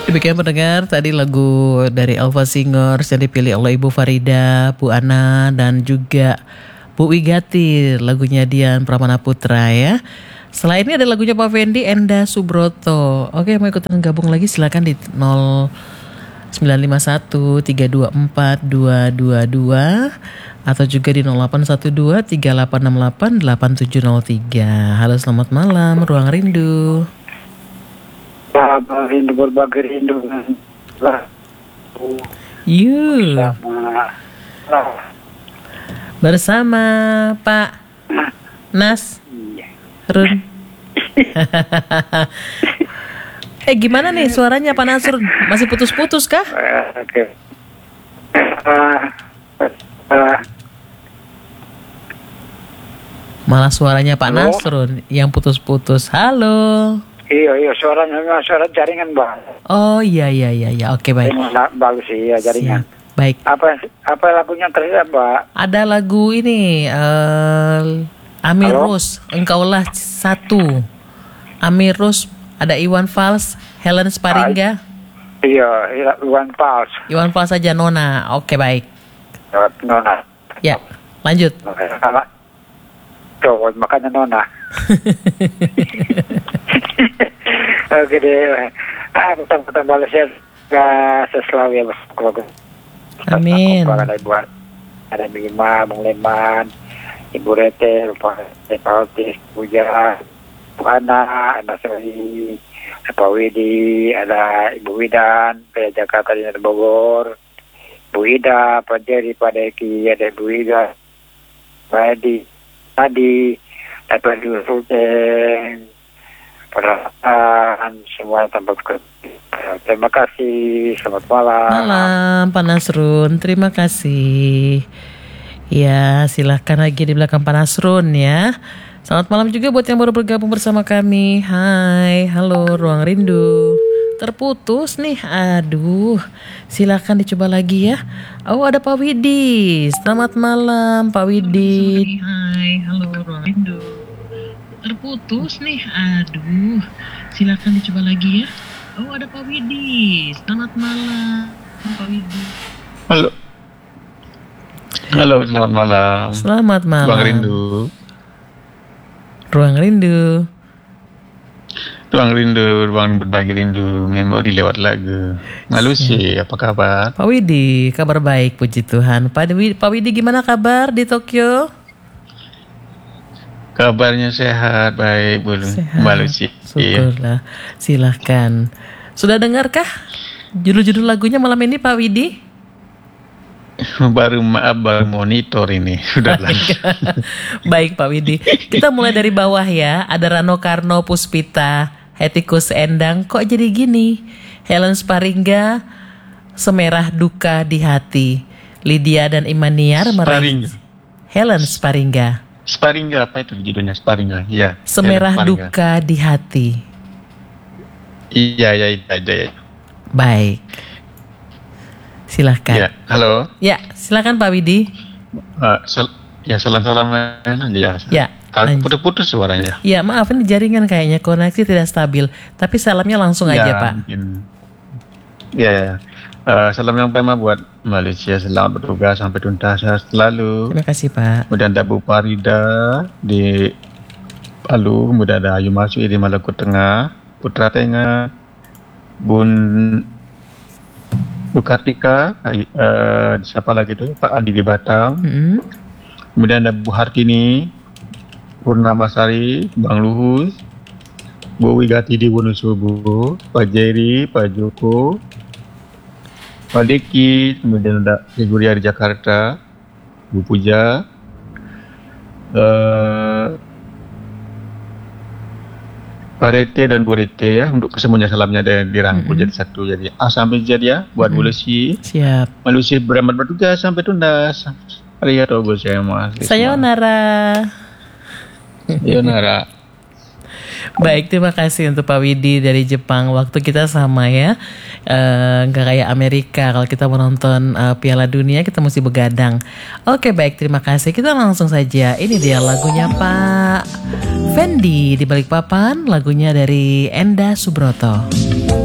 Demikian pendengar, tadi lagu dari Alpha Singers yang dipilih oleh Ibu Farida, Bu Ana, dan juga Bu Wigati. Lagunya Dian Pramana Putra ya. Setelah ini ada lagunya Pak Fendi, Enda Subroto. Oke, mau ikutan gabung lagi silakan di 0951 324 222 atau juga di 0812 3868 8703. Halo, selamat malam, Ruang Rindu. Rindu berbagai rindu bersama Pak Nas Run. Gimana nih suaranya Pak Nasrun? Masih putus-putus kah? Oke. Malah suaranya Pak Nasrun yang putus-putus. Halo. Iya, suaranya memang suara jaringan, Bang. Oh iya. Oke, baik. Bagus sih ya jaringan. Siap. Baik. Apa lagunya terakhir, Pak? Ada lagu ini Amir Rus, Engkaulah Satu. Amir Rus, ada Iwan Fals, Helen Sparingga. Iya, Iwan Fals. Iwan Fals saja Nona. Oke, baik. Nona. Ya, lanjut. Tuh, makanya Nona. Oke deh. Petang balas ya. Selalu ya, Mas. Amin. Ada Bima, Bung Leman, Ibu Rete, Pak Otis, Puja, Bu Ana, ada Sri, Pak Widi, ada Ibu Widan, Pak Jakarta di Bogor, Bu Ida, Pak Jerry, Pak Deki, ada Bu Ida, Pak Edi, tadi, ada Ibu Sultan, perasaan semua tempat terima kasih, selamat malam. Malam Pak Nasrun, terima kasih. Ya, silahkan lagi di belakang Pak Nasrun ya. Selamat malam juga buat yang baru bergabung bersama kami. Hai, halo Ruang Rindu. Terputus nih, aduh. Silahkan dicoba lagi ya. Oh, ada Pak Widi. Selamat malam Pak Widi. Hai, halo Ruang Rindu. Terputus nih, aduh. Silahkan dicoba lagi ya. Oh, ada Pak Widi. Selamat malam Pak Widi. Halo, selamat malam. Selamat malam. Ruang Rindu. Ruang Rindu. Ruang Rindu, ruang berbagi rindu, memori lewat lagu. Malusi, apa kabar? Pak Widi, kabar baik, puji Tuhan. Pak Widi gimana kabar di Tokyo? Kabarnya sehat, baik, belum. Malusi. Syukurlah. Silahkan. Sudah dengarkah judul-judul lagunya malam ini Pak Widi? Baru monitor ini. Sudah lanjut. Baik Pak Widi. Kita mulai dari bawah ya. Ada Rano Karno Puspita, Hetikus Endang, kok jadi gini? Helen Sparingga, Semerah Duka di Hati. Lydia dan Imaniar meraih. Helen Sparingga. Sparingga, apa itu judulnya Sparingga? Ya. Semerah Duka di Hati. Iya. Baik. Silahkan. Ya, halo. Ya, silahkan Pak Widi. Salam-salam aja. Ya. Putus-putus suaranya. Ya, maaf ini jaringan kayaknya koneksi tidak stabil. Tapi salamnya langsung aja Pak. Mungkin. Ya. Salam yang pertama buat Malaysia, selamat bertugas sampai tuntas selalu. Terima kasih Pak. Kemudian ada Bu Farida di Palu, kemudian ada Ayu Masuk di Maluku Tengah, Putra Tengah, Bu Kartika, siapa lagi itu? Pak Andi di Batam. Kemudian ada Bu Hartini, Purnamasari, Bang Luhus, Bu Wigati di Wonosobo, Pak Jerry, Pak Joko, Pak Deki, kemudian ada Ibu Ria di Jakarta, Bu Puja, Pak Rete dan Bu Rete ya, untuk kesemuanya salamnya ada dirangkul jadi satu, jadi sampai jadi ya buat Bu Lucy. Siap. Malusi beramat bertugas sampai tuntas. Arigatou gozaimasu. Sayonara. Sayonara. Baik, terima kasih untuk Pak Widi dari Jepang. Waktu kita sama ya, nggak kayak Amerika. Kalau kita menonton Piala Dunia kita mesti begadang. Oke, baik, terima kasih. Kita langsung saja. Ini dia lagunya Pak Fendi di Balikpapan. Lagunya dari Enda Subroto.